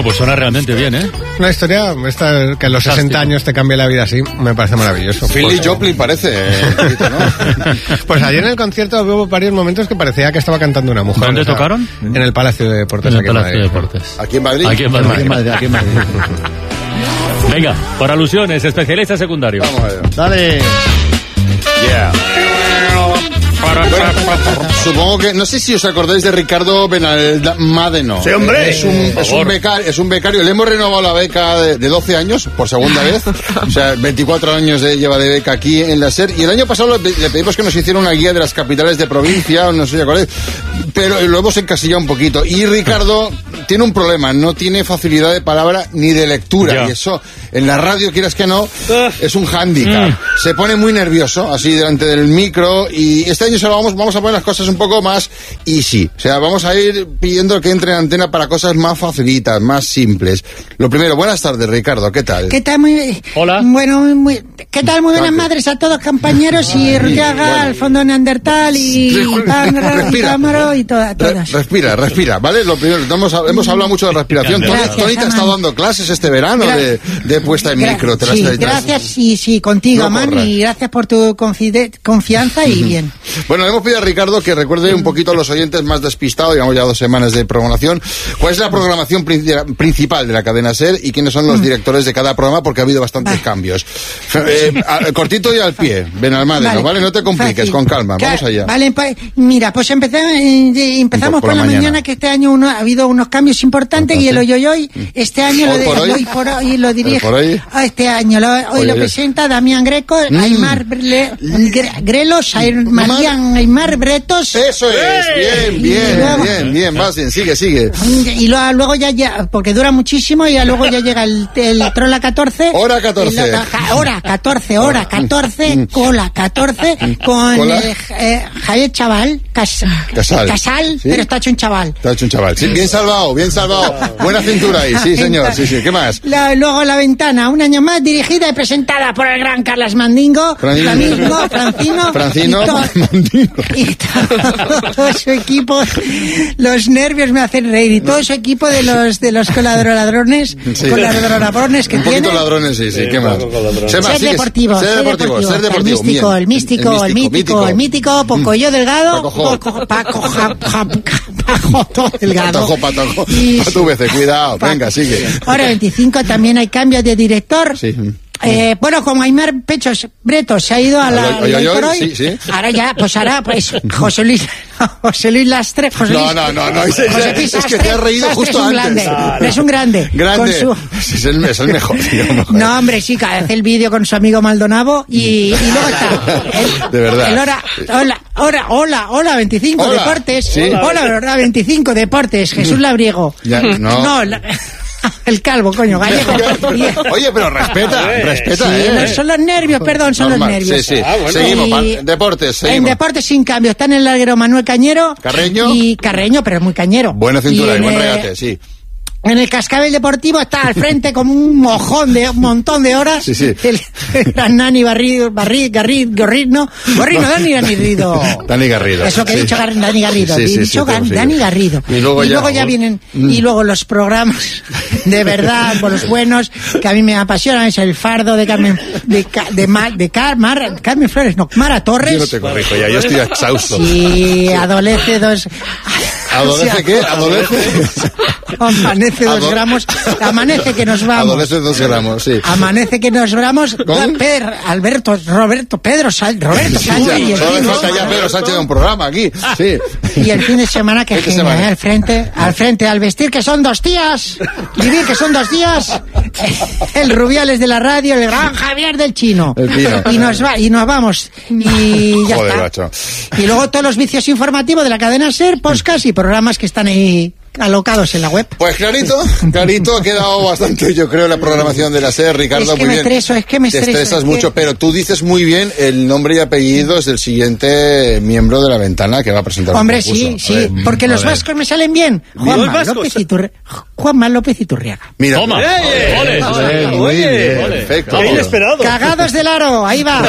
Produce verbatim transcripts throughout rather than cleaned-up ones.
pues suena realmente bien, ¿eh? Una historia esta, que a los Fantástico. sesenta años te cambia la vida así, me parece maravilloso. Philly Pues, Joplin parece, eh, un poquito, ¿no? Pues ayer en el concierto hubo varios momentos que parecía que estaba cantando una mujer. ¿Dónde o sea, tocaron? En el Palacio de Deportes. En el aquí en Palacio de Madrid. Deportes. Aquí en Madrid. Aquí en Aquí en Madrid. Madrid, aquí en Madrid. Venga, por alusiones, especialista secundario. Vamos a ver. Dale. Yeah. Bueno, supongo que, no sé si os acordáis de Ricardo Benalmádeno. Sí, hombre. Es un, es un becario, es un becario. Le hemos renovado la beca de, de doce años, por segunda vez. O sea, veinticuatro años de, lleva de beca aquí en la SER. Y el año pasado le, le pedimos que nos hiciera una guía de las capitales de provincia, no sé si acordáis. Pero lo hemos encasillado un poquito. Y Ricardo tiene un problema, no tiene facilidad de palabra ni de lectura. Ya. Y eso, en la radio, quieras que no, es un hándicap. Mm. Se pone muy nervioso, así delante del micro. Y este año se lo vamos, vamos a poner las cosas un poco más easy. O sea, vamos a ir pidiendo que entre en antena para cosas más facilitas, más simples. Lo primero, buenas tardes, Ricardo, ¿qué tal? ¿Qué tal? Muy, Hola. Bueno, muy, ¿qué tal? Muy buenas Gracias. madres a todos, compañeros, y Ruyaga, bueno. al fondo Neandertal, y Pangro, y Respira. Cámaro, y toda, Re- todas. respira, respira, ¿vale? Lo primero, hemos, hemos hablado mucho de respiración. Tony, Gracias, Tony te ha Aman. estado dando clases este verano Gra- de, de puesta en Gra- micro. Te las- sí, te las- gracias, sí, sí, contigo, No man, corras. y gracias por tu confide- confianza y bien. Bueno, le hemos pedido a Ricardo que recuerde un poquito a los oyentes más despistados, digamos ya dos semanas de programación, cuál es la programación princi- principal de la cadena SER y quiénes son los directores de cada programa, porque ha habido bastantes Vale. cambios. Eh, a- cortito y al pie, Benalmádeno, ¿vale? No te compliques, Fácil. con calma, vamos Claro, allá. Vale, pa- mira, pues empezamos, eh, empezamos Por- por por, la la mañana. mañana. Que este año uno, ha habido unos cambios importantes y el hoy hoy hoy, este año Hoy lo, de, por hoy. hoy por hoy lo dirige, Hoy por hoy. ah, este año lo, hoy Hoy, lo hoy. presenta Damián Greco, Mm. Aymar Bre- Gre- Grelos, Aymar, Marian Aymar Bretos. Eso es, bien, bien, luego- bien, bien, vas bien, sigue, sigue. Y luego, luego ya, ya, porque dura muchísimo, y ya luego ya llega el, el Trola catorce. Hora catorce. Y luego- ja- hora catorce, hora catorce, cola catorce, con Cola. eh, eh, Javier Chaval, Cas- Casal. Casal, ¿Sí? pero está hecho un chaval. Te ha hecho un chaval. Sí, bien salvado, bien salvado. Buena cintura ahí, sí, señor, sí, sí. ¿Qué más? La- luego La Ventana, un año más, dirigida y presentada por el gran Carlos Mandingo, Fran- Flamingo, Francino, Francino, y, to- Mandingo. y to- todo su equipo. Los nervios me hacen reír, y todo su equipo de los de los coladroladrones, Sí. coladroladrones que Un tiene. poquito ladrones, sí, sí. ¿Qué más? Sé más, Ser sigue. deportivo, Ser deportivo, ser deportivo. el místico, bien. el místico, el mítico, el mítico, Pocoyo Delgado, Paco Jo. Poco- Paco Ja- Ja- Paco Delgado. Patojo, patojo. Y- A tu vez, cuidado. Paco. Venga, sigue. Hora veinticinco también hay cambio de director. Sí. Eh, bueno, como Aymar Pechos Bretos se ha ido a la Oy, oy, al oy, por hoy, sí, sí. ahora ya, pues ahora, pues José Luis, José Luis Lastre, José No, Luis, no, no, no, es- José es- Luis es que Lastre, te has reído Lastre justo es un antes. Grande, es un grande. Grande. Con su, Sí, es, el, es el mejor. tío, el mejor. no, hombre, sí, que hace el vídeo con su amigo Maldonado y, y luego está. El, De verdad. El hora, hola, hola, hola, hola, veinticinco Hola, Deportes. sí. Hola, hora veinticinco Deportes. Jesús Labriego. Ya, no. la- el calvo, coño, gallego. Oye, pero respeta, respeta, Sí, ¿eh? no, son los nervios, perdón, son Normal, los nervios. sí, sí. Ah, bueno. Seguimos, Y- pa- deportes, En seguimos. deportes sin cambio, está en el larguero Manuel Cañero. Carreño. Y Carreño, pero es muy cañero. Buena cintura y, en, buen eh, regate, sí. En el cascabel deportivo está al frente como un mojón de un montón de horas. Sí, sí. El, el gran Nani Barrido, Barrido, Garrido, Gorrino, Gorrino, Dani Garrido. Dani Garrido. Eso que he sí. dicho, Gar- Dani Garrido. Sí, sí, he sí, dicho sí, Gar- sí. Dani Garrido. Y luego ya- ya vienen, Mm. y luego los programas de verdad, con los buenos, que a mí me apasionan, es El Fardo de Carmen, de, Ca- de, Ma- de Car- Mar- Carmen Flores, no, Mara Torres. Yo no te corrijo ya, yo estoy exhausto. Y adolece dos. ¿Adolece qué? ¿Adolece? Amanece dos Ado- gramos. Amanece que nos vamos. Adolece dos gramos, sí. Amanece que nos vamos. ¿Con? Pedro, Alberto, Roberto, Pedro, Sal- Roberto Sí, Sánchez ya, y el solo le fin de falta ya semana- Pedro Sánchez de un programa aquí. Sí. Y el fin de semana que Fin de genial, semana. ¿eh? al frente, al frente, al vestir que son dos días, vivir que son dos días, el Rubiales de la radio, el gran Javier del Chino. El Chino. Y nos va, y nos vamos. Y ya Joder, está. macho. Y luego todos los vicios informativos de la cadena SER, podcast y programas que están ahí alocados en la web. Pues clarito, clarito, ha quedado bastante, yo creo, la programación de la SER, Ricardo, Es que muy me bien. estreso, es que me Te estreso, estresas es que- mucho, pero tú dices muy bien el nombre y apellidos del siguiente miembro de La Ventana que va a presentar un Hombre, concurso. sí, A sí, ver, porque a los ver. vascos me salen bien. Juanma López, Iturri- Juanma López Iturriaga. Mira, Toma. ¡Eh! Ole. Ole, muy oye, bien, ole. perfecto. Qué inesperado. Cagados del aro, ahí va.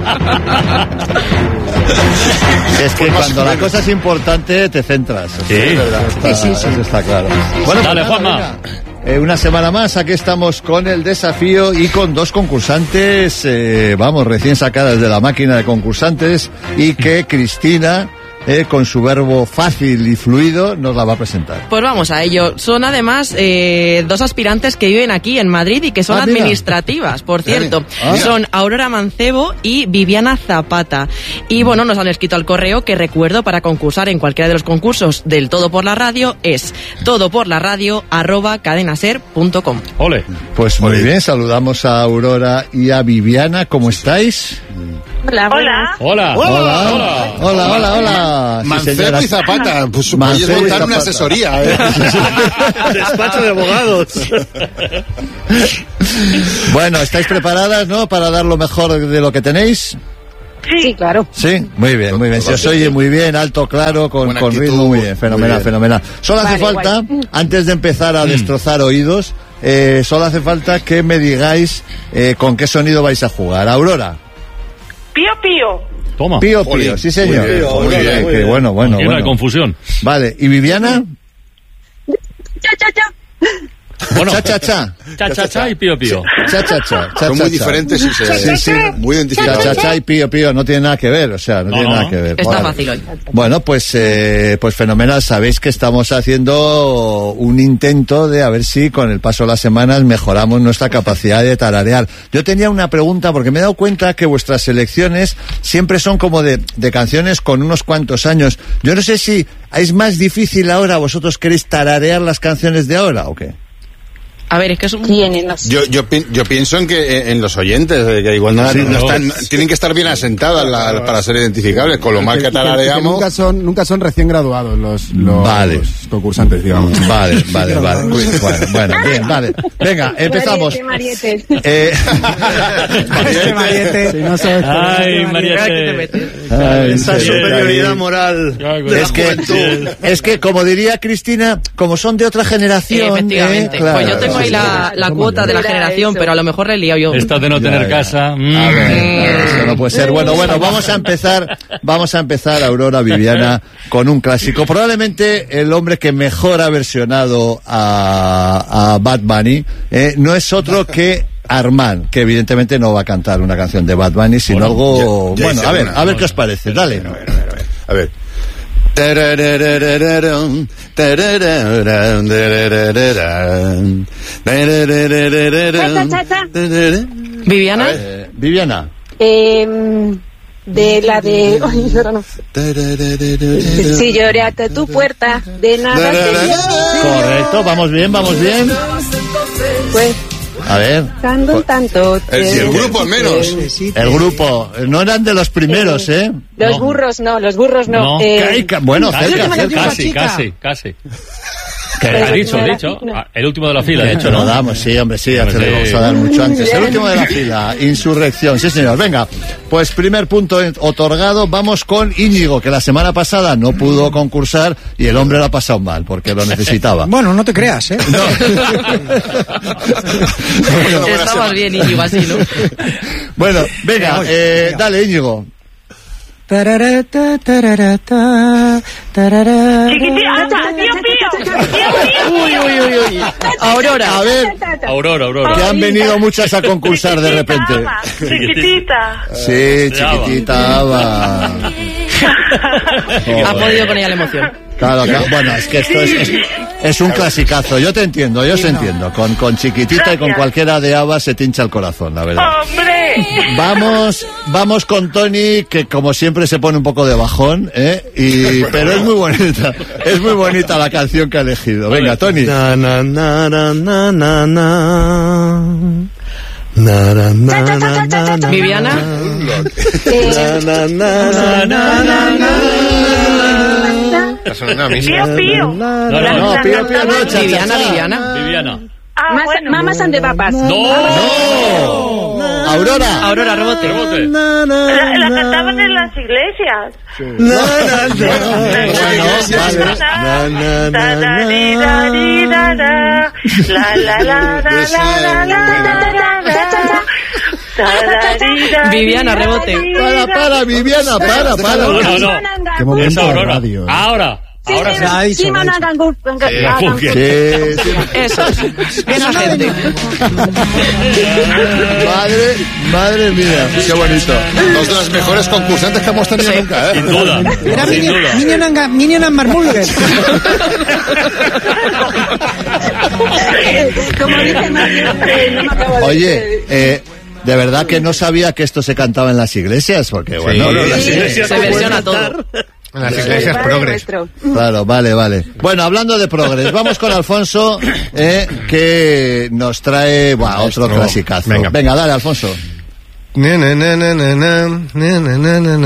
Es que Pues más cuando o la menos. cosa es importante te centras. Sí, es verdad. Está, Sí, sí, sí. Eso está claro. Bueno, Dale, pues nada, Juanma. venga. Eh, una semana más, aquí estamos con el desafío y con dos concursantes, eh, vamos, recién sacadas de la máquina de concursantes, y que Cristina, eh, con su verbo fácil y fluido, nos la va a presentar. Pues vamos a ello. Son además eh, dos aspirantes que viven aquí en Madrid y que son Ah, mira. administrativas, por cierto. Ah. Son Aurora Mancebo y Viviana Zapata. Y bueno, nos han escrito al correo que recuerdo para concursar en cualquiera de los concursos del Todo por la Radio es todoporlaradio arroba cadenaser punto com. Ole. Pues muy bien, saludamos a Aurora y a Viviana, ¿cómo estáis? Hola, hola. Hola. Hola, hola, hola, hola, hola. Sí, Mancebo señora. y Zapata, pues Mancebo podéis y montar una Zapata. asesoría, ¿eh? Despacho de abogados. Bueno, ¿estáis preparadas, no? Para dar lo mejor de lo que tenéis. Sí, claro. Sí, muy bien, muy bien. Se os oye muy bien, alto, claro, con, Buena con actitud, ritmo, muy bien, fenomenal, muy bien. fenomenal. Solo hace Vale, falta, antes de empezar a destrozar oídos, eh, solo hace falta que me digáis eh, con qué sonido vais a jugar. Aurora. Pío, pío. Toma. Pío, Jolín, pío, sí señor. muy bien, muy Muy bien, que bueno, bueno, Aquí no hay bueno. confusión. Vale, ¿y Viviana? Cha, cha, cha. Bueno, Cha, cha, cha. cha, cha, cha y pío, pío. Cha, cha, cha. cha, Son cha, muy cha. diferentes y se, Sí, sí. muy Cha, identificados. cha, cha y pío, pío, no tiene nada que ver, o sea, no, No, tiene no. nada que ver. Está Vale. fácil hoy. Bueno, pues, eh, pues fenomenal. Sabéis que estamos haciendo un intento de a ver si con el paso de las semanas mejoramos nuestra capacidad de tararear. Yo tenía una pregunta porque me he dado cuenta que vuestras selecciones siempre son como de, de canciones con unos cuantos años. Yo no sé si es más difícil ahora, vosotros queréis tararear las canciones de ahora o qué. A ver, es que es un... Tienen los... Yo, yo, pi- yo pienso en que eh, en los oyentes, eh, que igual no, Sí, no no. están, tienen que estar bien asentadas la- para ser identificables, con lo mal que que, que tarareamos. nunca son nunca son recién graduados los, los Vale. concursantes, digamos. Vale, vale, vale. Uy, bueno, bueno, bien, vale. Venga, empezamos. Mariete, Eh, Este Mariette, si no sabes por Ay, qué, Mariette. ay, Esa sí, superioridad ahí. moral. Es que, es que, como diría Cristina, como son de otra generación. Efectivamente. eh, claro, Pues yo tengo ahí sí, la, sí. la cuota de la Era generación, eso. pero a lo mejor le he liado yo. Esta de no Ya, tener ya. casa. mm. A ver, eso no puede ser. Bueno, bueno, vamos a empezar, vamos a empezar, Aurora, Viviana, con un clásico. Probablemente el hombre que mejor ha versionado a, a Bad Bunny eh, no es otro que Armand, que evidentemente no va a cantar una canción de Bad Bunny, sino Bueno, algo... ya- ya bueno, hice a ver, una. a ver qué os parece, dale. A ver. Tarararararam, tararararam, tararararam, tararararam, Cha, cha, cha. tararararam. Viviana. Eh, Viviana. Eh, de la de... Ay, ahora no. Tararararam. Si lloré hasta tu puerta, de nada te Correcto, vamos bien, vamos bien. pues A ver, tanto un tanto. El, si el te- grupo al menos. el grupo, no eran de los primeros, ¿eh? Los burros no, los burros no. No. Eh, Caica- Bueno, Casi, cerca, última cerca. canción, casi, chica. casi, casi. Que Ha Pero dicho, no ha era- dicho. no. Ah, el último de la fila, de hecho, Lo ¿no? damos, sí, hombre, sí, ya Hombre, te lo sí. vamos a dar mucho antes. El último de la fila, Insurrección, sí señor. Venga, pues primer punto en- otorgado, vamos con Íñigo, que la semana pasada no pudo concursar y el hombre lo ha pasado mal, porque lo necesitaba. Bueno, no te creas, ¿eh? Estabas bien, Íñigo, así, ¿no? Bueno, venga, eh, dale Íñigo. Tararata, tararata, tarara. Uy, uy, uy, uy. Aurora. A ver, Aurora, Aurora. que han venido muchas a concursar de repente. Chiquitita. Sí, chiquitita Ava. Ha podido con ella la emoción. Claro, claro. Bueno, es que esto es, es, es un clasicazo. Yo te entiendo, yo te entiendo. Con, con chiquitita y con cualquiera de Ava se te hincha el corazón, la verdad. ¡Hombre! Vamos, vamos con Tony, que como siempre se pone un poco de bajón, ¿eh? Y, pero es muy bonita, es muy bonita la canción que ha elegido. Venga, Tony. Na, na, na, na, na, na, na. Na, na, na, na, na, na. Viviana. Eh, Na, na, na, na, na, na. Está sonando a mí. Pío, pío. No, No, no, no, pío, pío, no, cha, cha, Viviana, cha. Viviana. Viviana. Ah, bueno. Mamas and the papas. ¡No! Aurora. Aurora, rebote. Rebote. Na, na, La, la na. cantaban en las iglesias. Na, na, na. Bueno, vale. Na, na, na, Da, di, da, di, da, da. La, la, la, la, la, la, la, la, la, la. Da, da, di, da, di, Viviana, da, rebote. di, Para, da. para, Viviana, para, para. No, no, no. Qué Es momento de Aurora. radio. Ahora. Ahora se ha dicho, Simona lo ha Gangu- Gangu- Sí, sí. Eso es. Esa gente. Madre, madre mía, qué bonito. Dos de las mejores concursantes que hemos tenido Sí. nunca, ¿eh? Sin duda. Era Sin Minion, duda. Minion and, Ga- Minion and Marmulger. Como dice Mario, eh, no me acabo de Oye, eh, de verdad que no sabía que esto se cantaba en las iglesias, porque bueno, No, no, sí, las Sí. iglesias Se no versiona pueden todo. cantar. En las iglesias Padre progres. nuestro. claro, vale, vale. Bueno, hablando de progres, vamos con Alfonso, eh, que nos trae buah, otro Nuestro- clasicazo. Venga. Venga, dale, Alfonso. Na, na, na, na, na, na, na, na, na, na.